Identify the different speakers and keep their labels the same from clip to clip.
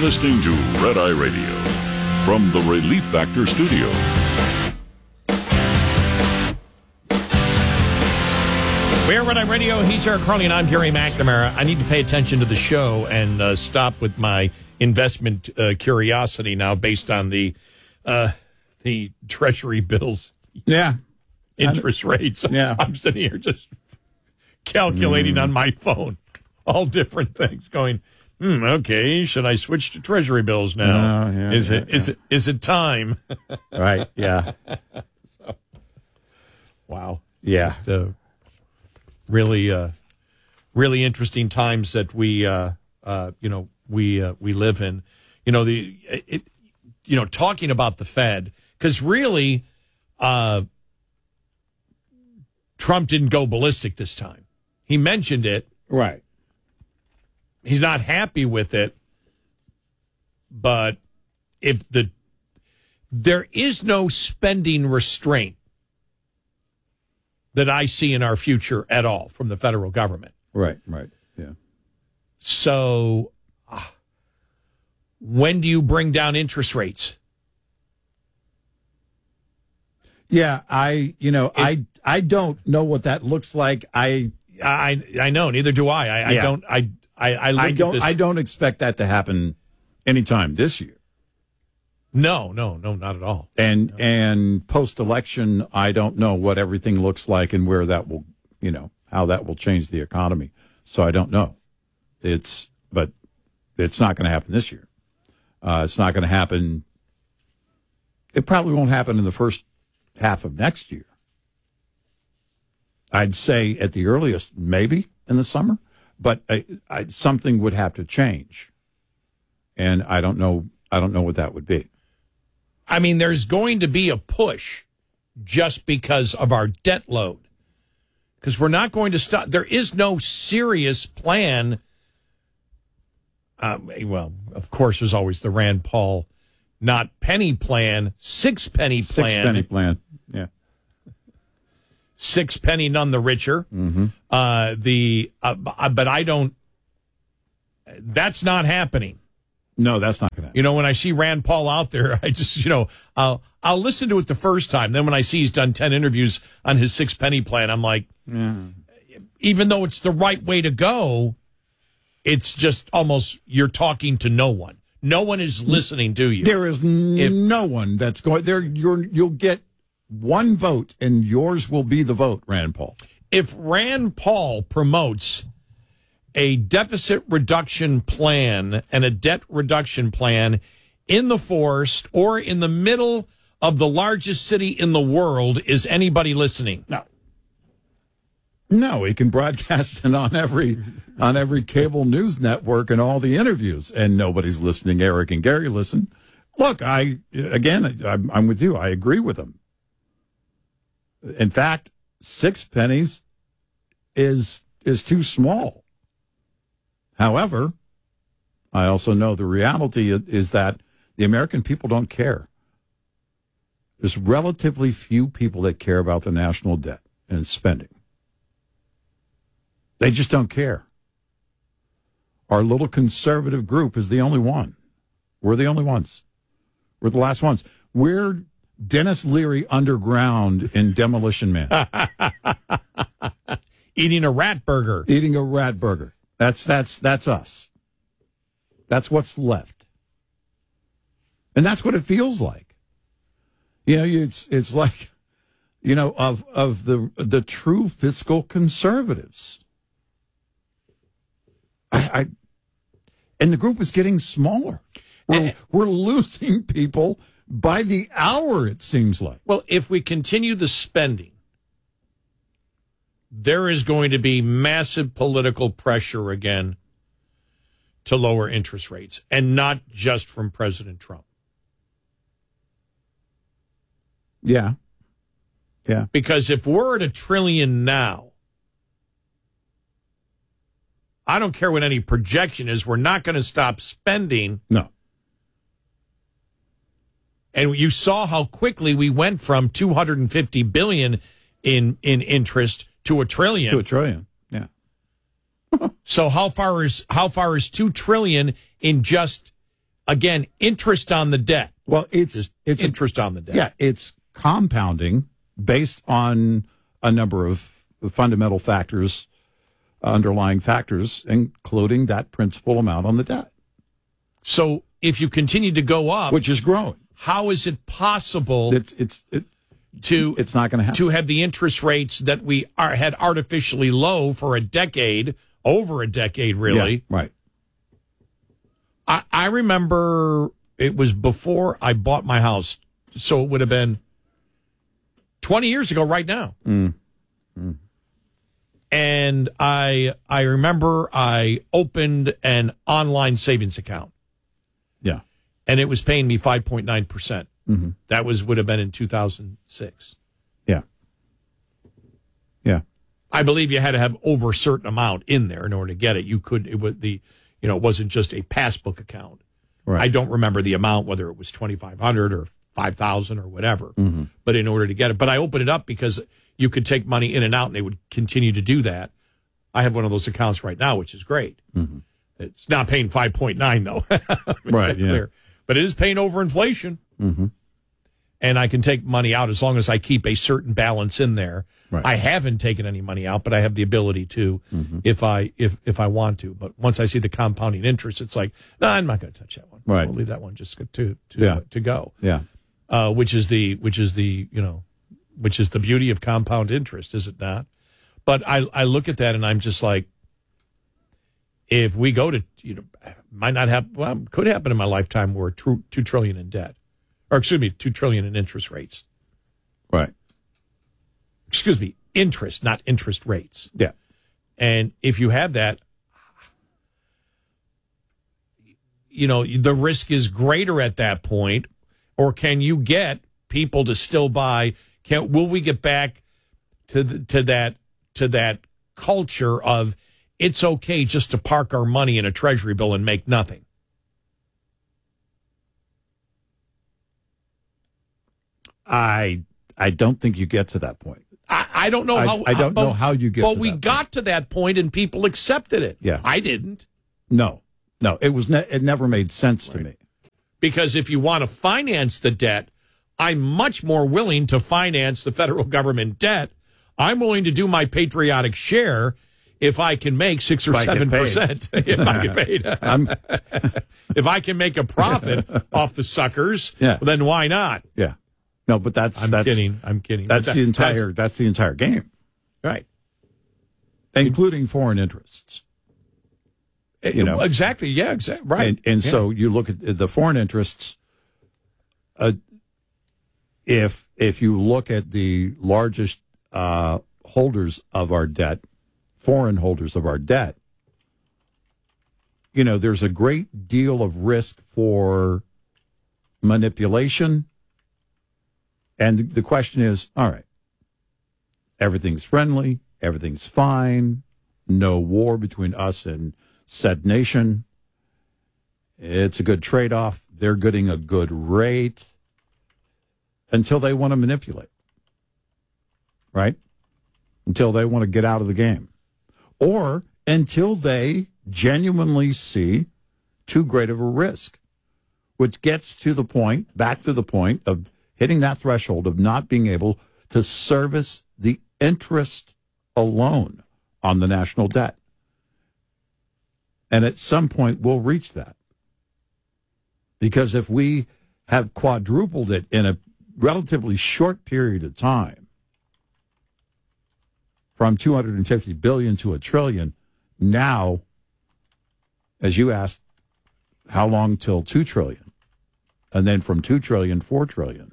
Speaker 1: listening to Red Eye Radio from the Relief Factor Studio.
Speaker 2: We're Red Eye Radio. He's Eric Carly, and I'm Gary McNamara. I need to pay attention to the show and stop with my investment curiosity now based on the Treasury bills.
Speaker 3: Yeah.
Speaker 2: Interest rates.
Speaker 3: Yeah.
Speaker 2: I'm sitting here just calculating on my phone all different things going, okay, should I switch to Treasury bills now? Is it time?
Speaker 3: Right. Yeah.
Speaker 2: Wow.
Speaker 3: Yeah.
Speaker 2: Just, really interesting times that we live in. Talking about the Fed, because really, Trump didn't go ballistic this time. He mentioned it.
Speaker 3: Right.
Speaker 2: He's not happy with it, but there is no spending restraint that I see in our future at all from the federal government.
Speaker 3: Right. Yeah.
Speaker 2: So when do you bring down interest rates?
Speaker 3: Yeah, I don't know what that looks like. I
Speaker 2: know, neither do I.
Speaker 3: I don't expect that to happen anytime this year.
Speaker 2: No, not at all.
Speaker 3: And post-election, I don't know what everything looks like and where that will, how that will change the economy. So I don't know. But it's not going to happen this year. It's not going to happen. It probably won't happen in the first half of next year. I'd say at the earliest, maybe in the summer, but something would have to change. And I don't know what that would be.
Speaker 2: I mean, there's going to be a push just because of our debt load. Because we're not going to stop. There is no serious plan. Well, of course, there's always the Rand Paul, not penny plan, six-penny plan.
Speaker 3: Six-penny plan, yeah.
Speaker 2: Six-penny, none the richer.
Speaker 3: Mm-hmm.
Speaker 2: But I don't. That's not happening.
Speaker 3: No, that's not going to happen.
Speaker 2: When I see Rand Paul out there, I just, I'll listen to it the first time. Then when I see he's done 10 interviews on his six-penny plan, I'm like, even though it's the right way to go, it's just almost you're talking to no one. No one is listening to you.
Speaker 3: There is no one that's going there. You'll get one vote, and yours will be the vote, Rand Paul.
Speaker 2: If Rand Paul promotes a deficit reduction plan and a debt reduction plan in the forest or in the middle of the largest city in the world, is anybody listening?
Speaker 3: No, he can broadcast it on every cable news network and all the interviews, and nobody's listening. Eric and Gary listen. Look, I'm with you. I agree with him. In fact, 6 pennies is too small. However, I also know the reality is that the American people don't care. There's relatively few people that care about the national debt and spending. They just don't care. Our little conservative group is the only one. We're the only ones. We're the last ones. We're Dennis Leary underground in Demolition Man.
Speaker 2: Eating a rat burger.
Speaker 3: That's us. That's what's left. And that's what it feels like. It's like, of the true fiscal conservatives. And the group is getting smaller. We're losing people by the hour, it seems like.
Speaker 2: Well, if we continue the spending, there is going to be massive political pressure again to lower interest rates, and not just from President Trump.
Speaker 3: Yeah.
Speaker 2: Because if we're at $1 trillion now, I don't care what any projection is, we're not going to stop spending.
Speaker 3: No.
Speaker 2: And you saw how quickly we went from $250 billion in interest to $1 trillion.
Speaker 3: To $1 trillion, yeah.
Speaker 2: So how far is $2 trillion in just again, interest on the debt.
Speaker 3: Well, it's
Speaker 2: interest on the debt.
Speaker 3: Yeah, it's compounding based on a number of fundamental factors, underlying factors, including that principal amount on the debt.
Speaker 2: So if you continue to go up,
Speaker 3: which is growing,
Speaker 2: how is it possible
Speaker 3: it's not going to happen
Speaker 2: to have the interest rates that we had artificially low for a decade, over a decade, really?
Speaker 3: Yeah, right.
Speaker 2: I remember it was before I bought my house, so it would have been 20 years ago right now. And I remember I opened an online savings account.
Speaker 3: Yeah.
Speaker 2: And it was paying me 5.9%. That would have been in 2006.
Speaker 3: Yeah. Yeah.
Speaker 2: I believe you had to have over a certain amount in there in order to get it. It wasn't just a passbook account.
Speaker 3: Right.
Speaker 2: I don't remember the amount, whether it was 2,500 or 5,000 or whatever. But in order to get it, but I opened it up because you could take money in and out, and they would continue to do that. I have one of those accounts right now, which is great. It's not paying 5.9 though,
Speaker 3: right? Yeah.
Speaker 2: Clear. But it is paying over inflation, and I can take money out as long as I keep a certain balance in there.
Speaker 3: Right.
Speaker 2: I haven't taken any money out, but I have the ability to if I want to. But once I see the compounding interest, it's like, no, I'm not going to touch that one.
Speaker 3: Right.
Speaker 2: I'll leave that one just to go.
Speaker 3: Yeah.
Speaker 2: Which is the beauty of compound interest, is it not? But I look at that and I'm just like, if we go to, might not happen, well, could happen in my lifetime, we're $2 trillion in debt, or excuse me, $2 trillion in interest rates.
Speaker 3: Right.
Speaker 2: Excuse me, interest, not interest rates.
Speaker 3: Yeah.
Speaker 2: And if you have that, the risk is greater at that point. Or can you get people to still buy? Will we get back to that culture of it's okay just to park our money in a treasury bill and make nothing?
Speaker 3: I don't think you get to that point.
Speaker 2: I don't know how.
Speaker 3: I don't know how you get.
Speaker 2: But we got to that point, and people accepted it.
Speaker 3: Yeah,
Speaker 2: I didn't.
Speaker 3: No, it never made sense to me.
Speaker 2: Because if you want to finance the debt, I'm much more willing to finance the federal government debt. I'm willing to do my patriotic share if I can make 6 or 7%. If I get paid. If I can make a profit off the suckers, then why not?
Speaker 3: Yeah. No, but I'm kidding. That's the entire game.
Speaker 2: Right.
Speaker 3: Including foreign interests.
Speaker 2: Exactly. Yeah, exactly. Right.
Speaker 3: And so you look at the foreign interests. If you look at the largest holders of our debt, foreign holders of our debt, there's a great deal of risk for manipulation. And the question is, all right, everything's friendly, everything's fine, no war between us and said nation. It's a good trade-off. They're getting a good rate until they want to manipulate, right? Until they want to get out of the game. Or until they genuinely see too great of a risk, which gets back to the point of hitting that threshold of not being able to service the interest alone on the national debt. And at some point, we'll reach that. Because if we have quadrupled it in a relatively short period of time, from $250 billion to $1 trillion, now, as you asked, how long till $2 trillion? And then from $2 trillion, $4 trillion.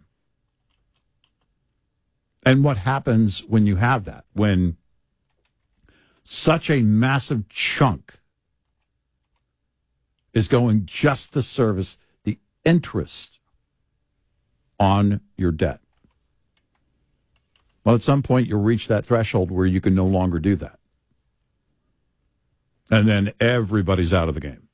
Speaker 3: And what happens when you have that? When such a massive chunk is going just to service the interest on your debt. Well, at some point, you'll reach that threshold where you can no longer do that. And then everybody's out of the game.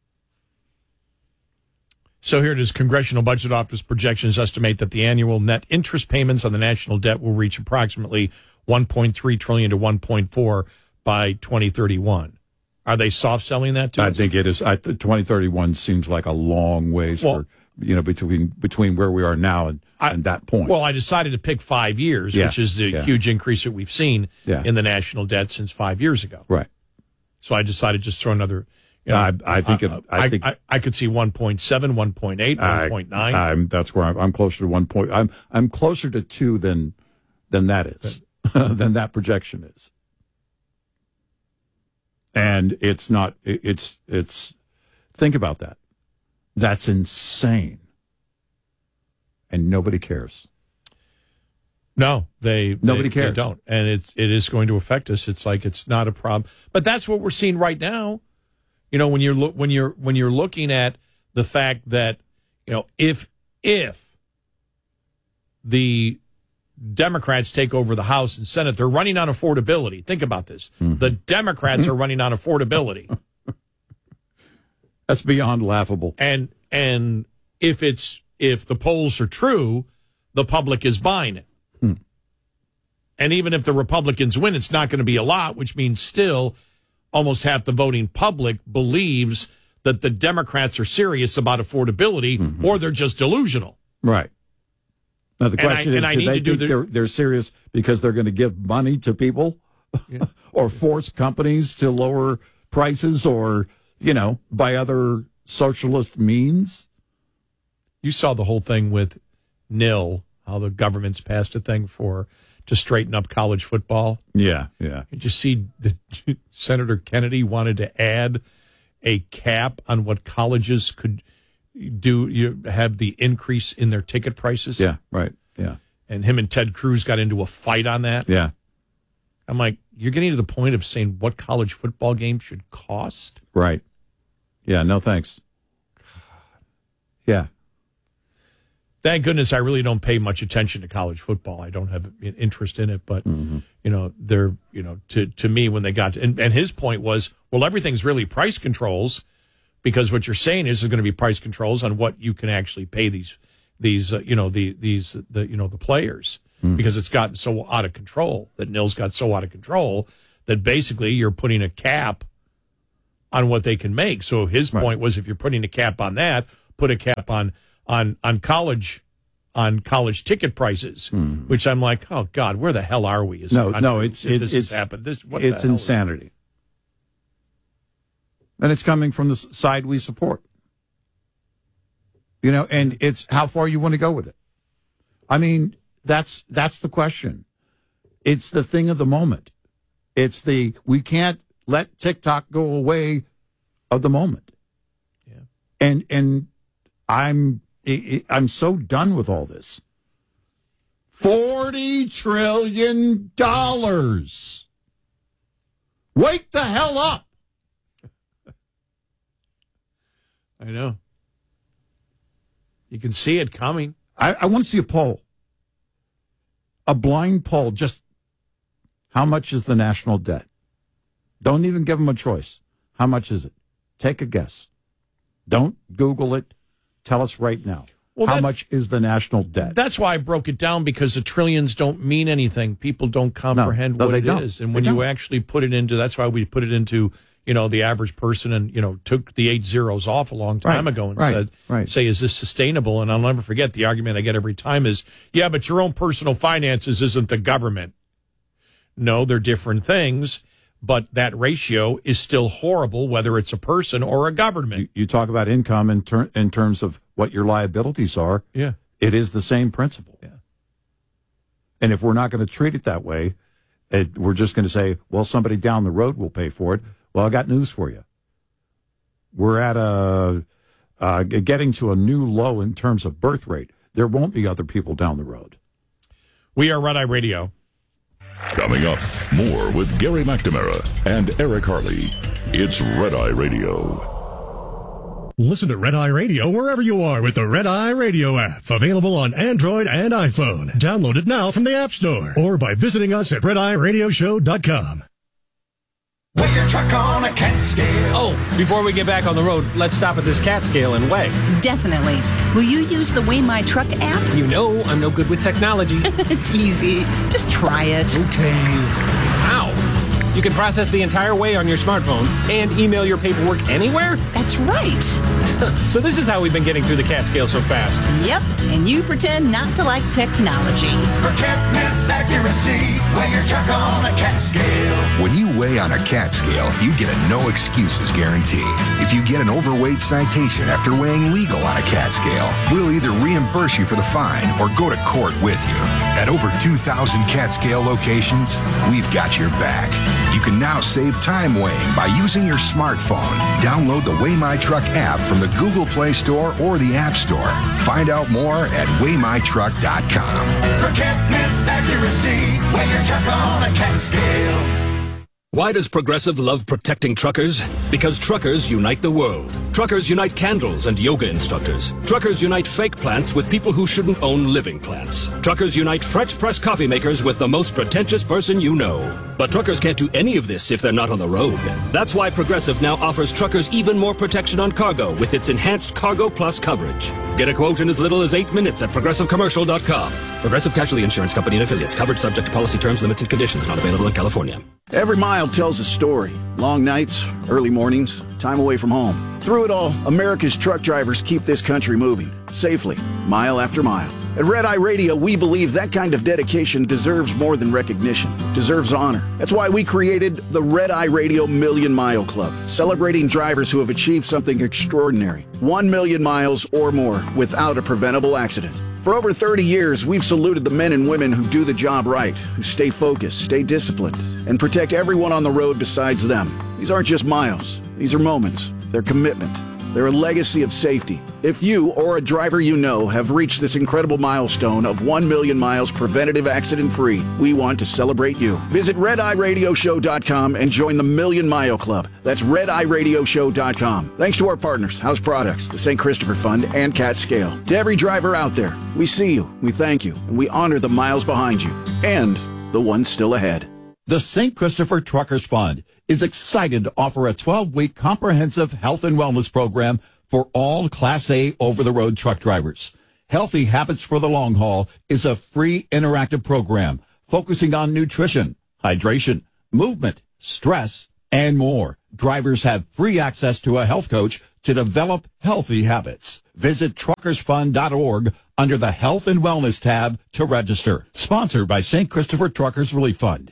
Speaker 2: So here it is. Congressional Budget Office projections estimate that the annual net interest payments on the national debt will reach approximately $1.3 trillion to $1.4 by 2031. Are they soft selling that to us?
Speaker 3: I think it is. 2031 seems like a long ways between where we are now and that point.
Speaker 2: Well, I decided to pick 5 years, which is the huge increase that we've seen in the national debt since 5 years ago.
Speaker 3: Right.
Speaker 2: So I decided to just throw another.
Speaker 3: I think
Speaker 2: I could see 1.7, 1.8, 1.9.
Speaker 3: That's where I'm closer to 1 point. I'm closer to 2 than that is than that projection is. And it's not. It's. Think about that. That's insane. And nobody cares.
Speaker 2: No, nobody
Speaker 3: cares.
Speaker 2: They don't, and it is going to affect us. It's like it's not a problem, but that's what we're seeing right now. You know, when you're looking at the fact that, you know, if the Democrats take over the House and Senate, they're running on affordability. Think about this: the Democrats are running on affordability.
Speaker 3: That's beyond laughable.
Speaker 2: And if the polls are true, the public is buying it. And even if the Republicans win, it's not going to be a lot, which means still almost half the voting public believes that the Democrats are serious about affordability, or they're just delusional.
Speaker 3: Right. Now, the question is, do they think they're serious because they're going to give money to people or force companies to lower prices or, you know, by other socialist means?
Speaker 2: You saw the whole thing with NIL, how the government's passed a thing to straighten up college football.
Speaker 3: Yeah.
Speaker 2: Did you see that Senator Kennedy wanted to add a cap on what colleges could do? You have the increase in their ticket prices.
Speaker 3: Yeah, right. Yeah.
Speaker 2: And him and Ted Cruz got into a fight on that.
Speaker 3: Yeah.
Speaker 2: I'm like, you're getting to the point of saying what college football game should cost?
Speaker 3: Right. Yeah, no thanks. Yeah.
Speaker 2: Thank goodness I really don't pay much attention to college football. I don't have an interest in it, but you know, they're, you know, to me when they got to, and his point was, well, everything's really price controls, because what you're saying is there's going to be price controls on what you can actually pay the players, because it's gotten so out of control, that NIL's got so out of control that basically you're putting a cap on what they can make. So his point was, if you're putting a cap on that, put a cap on college ticket prices, which I'm like, oh God, where the hell are we?
Speaker 3: It's happened. It's insanity, and it's coming from the side we support. You know, and it's how far you want to go with it. I mean, that's the question. It's the thing of the moment. It's we can't let TikTok go away of the moment. Yeah, and I'm so done with all this. $40 trillion. Wake the hell up.
Speaker 2: I know. You can see it coming.
Speaker 3: I want to see a poll. A blind poll. Just how much is the national debt? Don't even give them a choice. How much is it? Take a guess. Don't Google it. Tell us right now. How much is the national debt? That's
Speaker 2: why I broke it down, because the trillions don't mean anything. People don't comprehend what it is. And when you actually put it into, that's why we put it into, you know, the average person, and, you know, took the 8 zeros off a long time ago and said, is this sustainable? And I'll never forget the argument I get every time is, yeah, but your own personal finances isn't the government. No, they're different things. But that ratio is still horrible, whether it's a person or a government.
Speaker 3: You talk about income in terms of what your liabilities are.
Speaker 2: Yeah.
Speaker 3: It is the same principle.
Speaker 2: Yeah.
Speaker 3: And if we're not going to treat it that way, we're just going to say, well, somebody down the road will pay for it. Well, I got news for you. We're at getting to a new low in terms of birth rate. There won't be other people down the road.
Speaker 2: We are Red Eye Radio.
Speaker 1: Coming up, more with Gary McNamara and Eric Harley. It's Red Eye Radio.
Speaker 4: Listen to Red Eye Radio wherever you are with the Red Eye Radio app. Available on Android and iPhone. Download it now from the App Store or by visiting us at RedEyeRadioshow.com.
Speaker 5: Weigh your truck on a cat scale.
Speaker 6: Oh, before we get back on the road, let's stop at this cat scale and weigh.
Speaker 7: Definitely. Will you use the Weigh My Truck app?
Speaker 6: You know I'm no good with technology.
Speaker 7: It's easy. Just try it.
Speaker 6: Okay. Ow. You can process the entire way on your smartphone and email your paperwork anywhere?
Speaker 7: That's right.
Speaker 6: So this is how we've been getting through the Catskill so fast.
Speaker 7: Yep, and you pretend not to like technology.
Speaker 5: Forget miss accuracy. Weigh your truck on a cat scale.
Speaker 8: When you weigh on a cat scale, you get a no excuses guarantee. If you get an overweight citation after weighing legal on a cat scale, we'll either reimburse you for the fine or go to court with you. At over 2,000 cat scale locations, we've got your back. You can now save time weighing by using your smartphone. Download the Weigh My Truck app from the Google Play Store or the App Store. Find out more at weightmytruck.com.
Speaker 5: Forget miss accuracy. Weigh your truck on a cat scale.
Speaker 9: Why does Progressive love protecting truckers? Because truckers unite the world. Truckers unite candles and yoga instructors. Truckers unite fake plants with people who shouldn't own living plants. Truckers unite French press coffee makers with the most pretentious person you know. But truckers can't do any of this if they're not on the road. That's why Progressive now offers truckers even more protection on cargo with its enhanced Cargo Plus coverage. Get a quote in as little as 8 minutes at ProgressiveCommercial.com. Progressive Casualty Insurance Company and Affiliates. Covered subject to policy terms, limits, and conditions. Not available in California.
Speaker 10: Every mile tells a story. Long nights, early mornings, time away from home. Through it all, America's truck drivers keep this country moving, safely, mile after mile. At Red Eye Radio, we believe that kind of dedication deserves more than recognition, deserves honor. That's why we created the Red Eye Radio Million Mile Club, celebrating drivers who have achieved something extraordinary. 1 million miles or more without a preventable accident. For over 30 years, we've saluted the men and women who do the job right, who stay focused, stay disciplined, and protect everyone on the road besides them. These aren't just miles. These are moments. They're commitment. They're a legacy of safety. If you or a driver you know have reached this incredible milestone of 1 million miles preventative accident-free, we want to celebrate you. Visit RedEyeRadioShow.com and join the Million Mile Club. That's RedEyeRadioShow.com. Thanks to our partners, House Products, the St. Christopher Fund, and Cat Scale. To every driver out there, we see you, we thank you, and we honor the miles behind you and the ones still ahead.
Speaker 3: The St. Christopher Truckers Fund is excited to offer a 12-week comprehensive health and wellness program for all Class A over-the-road truck drivers. Healthy Habits for the Long Haul is a free interactive program focusing on nutrition, hydration, movement, stress, and more. Drivers have free access to a health coach to develop healthy habits. Visit truckersfund.org under the Health and Wellness tab to register. Sponsored by St. Christopher Truckers Relief Fund.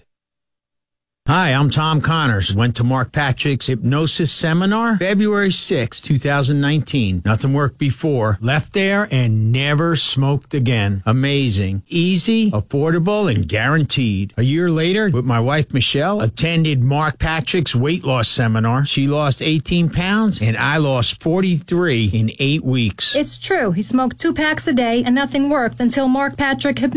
Speaker 11: Hi, I'm Tom Connors. Went to Mark Patrick's hypnosis seminar February 6, 2019. Nothing worked before. Left there and never smoked again. Amazing. Easy, affordable, and guaranteed. A year later, with my wife Michelle, attended Mark Patrick's weight loss seminar. She lost 18 pounds and I lost 43 in 8 weeks.
Speaker 12: It's true. He smoked 2 packs a day and nothing worked until Mark Patrick